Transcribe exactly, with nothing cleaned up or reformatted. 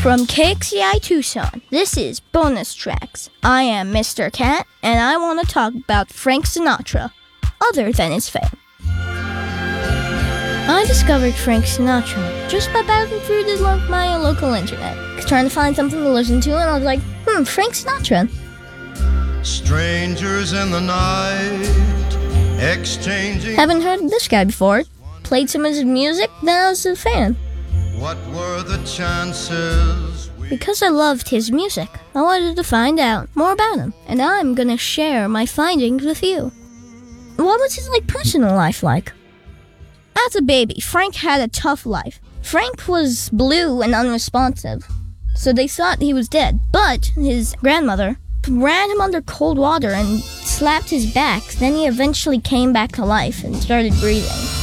From K X C I Tucson, this is Bonus Tracks. I am Mister Cat, and I want to talk about Frank Sinatra, other than his fame. I discovered Frank Sinatra just by browsing through the lo- my local internet, trying to find something to listen to, and I was like, hmm, Frank Sinatra. Strangers in the night, exchanging. Haven't heard of this guy before. Played some of his music, then I was a fan. What were the chances? We Because I loved his music, I wanted to find out more about him, and I'm gonna share my findings with you. What was his like personal life like? As a baby, Frank had a tough life. Frank was blue and unresponsive, so they thought he was dead, but his grandmother ran him under cold water and slapped his back. Then he eventually came back to life and started breathing.